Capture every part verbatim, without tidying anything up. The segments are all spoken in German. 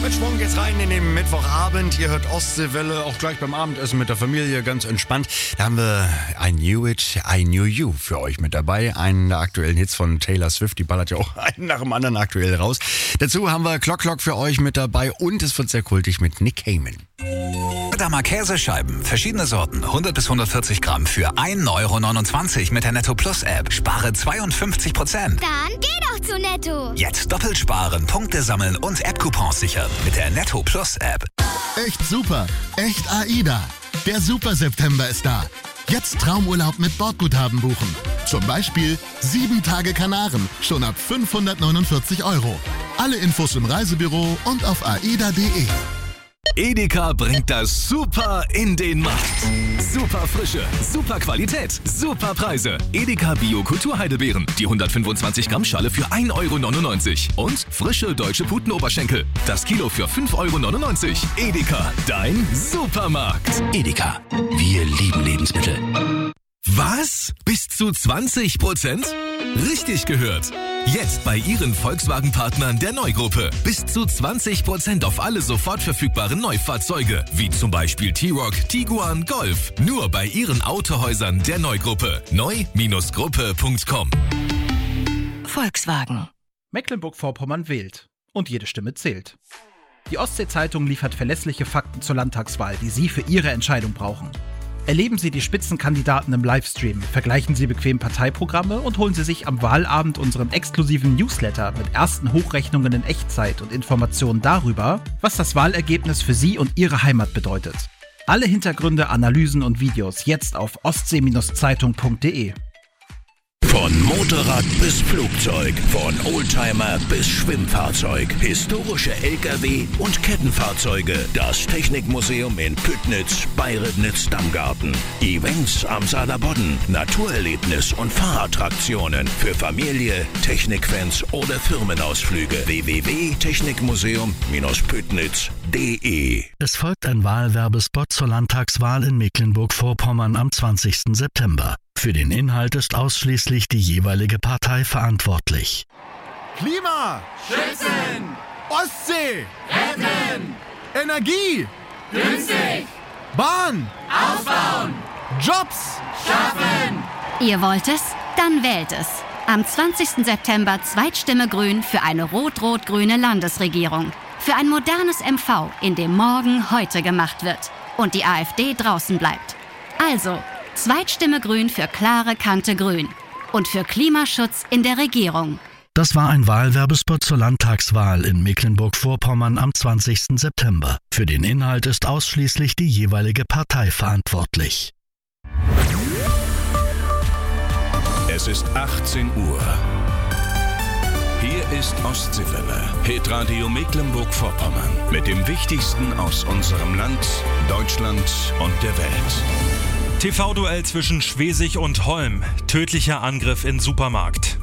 Mit Schwung geht's rein in den Mittwochabend. Ihr hört Ostseewelle, auch gleich beim Abendessen mit der Familie, ganz entspannt. Da haben wir I Knew It, I Knew You für euch mit dabei. Einen der aktuellen Hits von Taylor Swift, die ballert ja auch einen nach dem anderen aktuell raus. Dazu haben wir Clock Clock für euch mit dabei und es wird sehr kultig mit Nick Cayman. Dama Käsescheiben, verschiedene Sorten, hundert bis hundertvierzig Gramm für ein Euro neunundzwanzig mit der Netto Plus App. Spare zweiundfünfzig Prozent. Dann geh doch zu Netto. Jetzt doppelt sparen, Punkte sammeln und App-Coupons sichern mit der Netto Plus App. Echt super, echt AIDA. Der Super September ist da. Jetzt Traumurlaub mit Bordguthaben buchen. Zum Beispiel sieben Tage Kanaren, schon ab fünfhundertneunundvierzig Euro. Alle Infos im Reisebüro und auf aida punkt de. Edeka bringt das Super in den Markt. Super Frische, super Qualität, super Preise. Edeka Bio Kulturheidelbeeren. Die hundertfünfundzwanzig Gramm Schale für ein Euro neunundneunzig. Und frische deutsche Putenoberschenkel. Das Kilo für fünf Euro neunundneunzig. Edeka, dein Supermarkt. Edeka, wir lieben Lebensmittel. Was? Bis zu zwanzig Prozent? Richtig gehört. Jetzt bei Ihren Volkswagen-Partnern der Neugruppe. Bis zu zwanzig Prozent auf alle sofort verfügbaren Neufahrzeuge. Wie zum Beispiel T-Roc, Tiguan, Golf. Nur bei Ihren Autohäusern der Neugruppe. neu Bindestrich gruppe punkt com. Volkswagen. Mecklenburg-Vorpommern wählt. Und jede Stimme zählt. Die Ostsee-Zeitung liefert verlässliche Fakten zur Landtagswahl, die Sie für Ihre Entscheidung brauchen. Erleben Sie die Spitzenkandidaten im Livestream, vergleichen Sie bequem Parteiprogramme und holen Sie sich am Wahlabend unseren exklusiven Newsletter mit ersten Hochrechnungen in Echtzeit und Informationen darüber, was das Wahlergebnis für Sie und Ihre Heimat bedeutet. Alle Hintergründe, Analysen und Videos jetzt auf ostsee Zeitung punkt de. Von Motorrad bis Flugzeug, von Oldtimer bis Schwimmfahrzeug, historische L K W und Kettenfahrzeuge. Das Technikmuseum in Püttnitz bei Ribnitz-Damgarten. Events am Saarlandbodden, Naturerlebnis und Fahrattraktionen für Familie, Technikfans oder Firmenausflüge. w w w punkt technikmuseum püttnitz punkt de. Es folgt ein Wahlwerbespot zur Landtagswahl in Mecklenburg-Vorpommern am zwanzigsten September. Für den Inhalt ist ausschließlich die jeweilige Partei verantwortlich. Klima! Schützen! Ostsee! Retten! Energie! Günstig! Bahn! Ausbauen! Jobs! Schaffen! Ihr wollt es? Dann wählt es. Am zwanzigsten September Zweitstimme Grün für eine rot-rot-grüne Landesregierung. Für ein modernes M V, in dem morgen heute gemacht wird. Und die AfD draußen bleibt. Also, Zweitstimme Grün für klare Kante Grün. Und für Klimaschutz in der Regierung. Das war ein Wahlwerbespot zur Landtagswahl in Mecklenburg-Vorpommern am zwanzigsten September. Für den Inhalt ist ausschließlich die jeweilige Partei verantwortlich. Es ist achtzehn Uhr. Hier ist Ostseewelle, Hitradio Mecklenburg-Vorpommern. Mit dem Wichtigsten aus unserem Land, Deutschland und der Welt. T V-Duell zwischen Schwesig und Holm. Tödlicher Angriff in Supermarkt.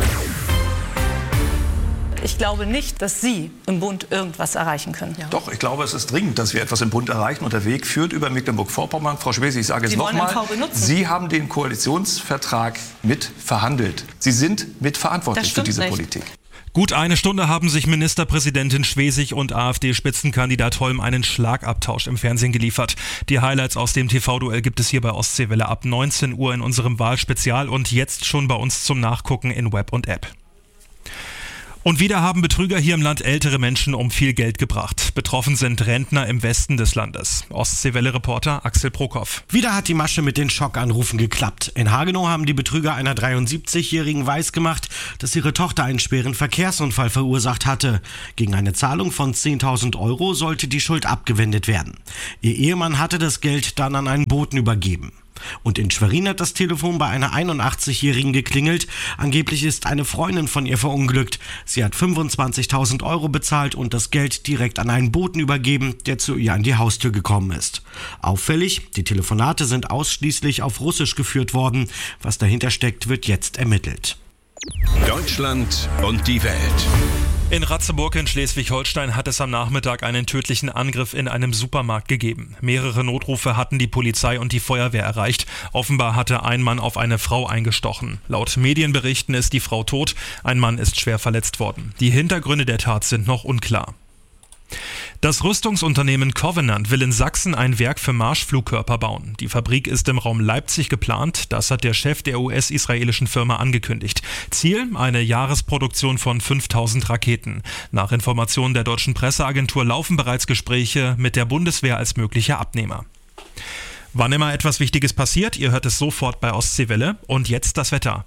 Ich glaube nicht, dass Sie im Bund irgendwas erreichen können. Ja. Doch, ich glaube, es ist dringend, dass wir etwas im Bund erreichen. Und der Weg führt über Mecklenburg-Vorpommern. Frau Schwesig, ich sage es nochmal. Sie haben den Koalitionsvertrag mit verhandelt. Sie sind mitverantwortlich für diese nicht. Politik. Gut eine Stunde haben sich Ministerpräsidentin Schwesig und AfD-Spitzenkandidat Holm einen Schlagabtausch im Fernsehen geliefert. Die Highlights aus dem T V-Duell gibt es hier bei Ostseewelle ab neunzehn Uhr in unserem Wahlspezial und jetzt schon bei uns zum Nachgucken in Web und App. Und wieder haben Betrüger hier im Land ältere Menschen um viel Geld gebracht. Betroffen sind Rentner im Westen des Landes. Ostseewelle-Reporter Axel Prokop. Wieder hat die Masche mit den Schockanrufen geklappt. In Hagenow haben die Betrüger einer dreiundsiebzigjährigen weisgemacht, dass ihre Tochter einen schweren Verkehrsunfall verursacht hatte. Gegen eine Zahlung von zehntausend Euro sollte die Schuld abgewendet werden. Ihr Ehemann hatte das Geld dann an einen Boten übergeben. Und in Schwerin hat das Telefon bei einer einundachtzigjährigen geklingelt. Angeblich ist eine Freundin von ihr verunglückt. Sie hat fünfundzwanzigtausend Euro bezahlt und das Geld direkt an einen Boten übergeben, der zu ihr an die Haustür gekommen ist. Auffällig, die Telefonate sind ausschließlich auf Russisch geführt worden. Was dahinter steckt, wird jetzt ermittelt. Deutschland und die Welt. In Ratzeburg in Schleswig-Holstein hat es am Nachmittag einen tödlichen Angriff in einem Supermarkt gegeben. Mehrere Notrufe hatten die Polizei und die Feuerwehr erreicht. Offenbar hatte ein Mann auf eine Frau eingestochen. Laut Medienberichten ist die Frau tot, ein Mann ist schwer verletzt worden. Die Hintergründe der Tat sind noch unklar. Das Rüstungsunternehmen Covenant will in Sachsen ein Werk für Marschflugkörper bauen. Die Fabrik ist im Raum Leipzig geplant. Das hat der Chef der U S-israelischen Firma angekündigt. Ziel: eine Jahresproduktion von fünftausend Raketen. Nach Informationen der deutschen Presseagentur laufen bereits Gespräche mit der Bundeswehr als möglicher Abnehmer. Wann immer etwas Wichtiges passiert, ihr hört es sofort bei Ostseewelle. Und jetzt das Wetter.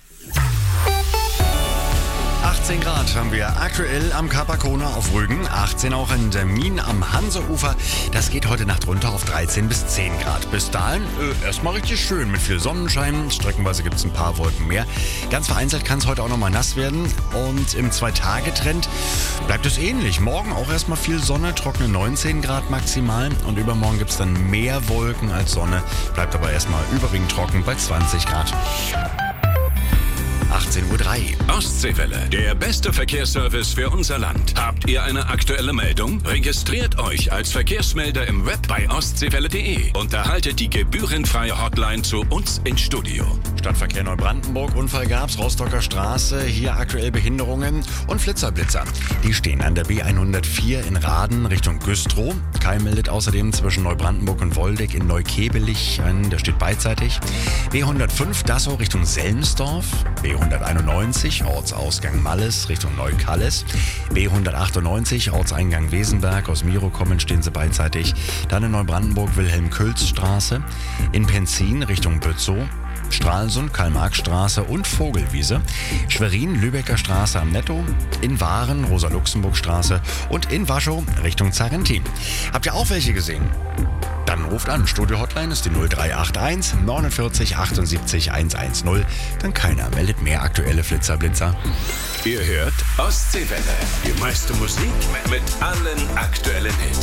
achtzehn Grad haben wir aktuell am Capacona auf Rügen, achtzehn auch in Dermin am Hanseufer. Das geht heute Nacht runter auf dreizehn bis zehn Grad. Bis dahin äh, erstmal richtig schön mit viel Sonnenschein. Streckenweise gibt es ein paar Wolken mehr. Ganz vereinzelt kann es heute auch nochmal nass werden. Und im Zwei-Tage-Trend bleibt es ähnlich. Morgen auch erstmal viel Sonne, trockene neunzehn Grad maximal. Und übermorgen gibt es dann mehr Wolken als Sonne. Bleibt aber erstmal überwiegend trocken bei zwanzig Grad. achtzehn Uhr drei. Ostseewelle, der beste Verkehrsservice für unser Land. Habt ihr eine aktuelle Meldung? Registriert euch als Verkehrsmelder im Web bei ostseewelle punkt de und erhaltet die gebührenfreie Hotline zu uns ins Studio. Stadtverkehr Neubrandenburg, Unfall gab's, Rostocker Straße, hier aktuell Behinderungen und Flitzerblitzer. Die stehen an der B hundertvier in Raden Richtung Güstrow. Kai meldet außerdem zwischen Neubrandenburg und Woldeck in Neukebelich an, der steht beidseitig. B hundertfünf Dassow Richtung Selmsdorf. B hunderteinundneunzig Ortsausgang Malles Richtung Neukalles. B hundertachtundneunzig Ortseingang Wesenberg, aus Miro kommen, stehen sie beidseitig. Dann in Neubrandenburg Wilhelm-Külz-Straße. In Penzin Richtung Bützow. Stralsund, Karl-Marx-Straße und Vogelwiese, Schwerin, Lübecker Straße am Netto, in Waren, Rosa-Luxemburg-Straße und in Waschow Richtung Zarentin. Habt ihr auch welche gesehen? Dann ruft an. Studio-Hotline ist die null drei acht eins neunundvierzig achtundsiebzig hundertzehn. Dann keiner meldet mehr aktuelle Flitzerblitzer. Ihr hört Ostseewelle, die meiste Musik mit allen aktuellen Hits.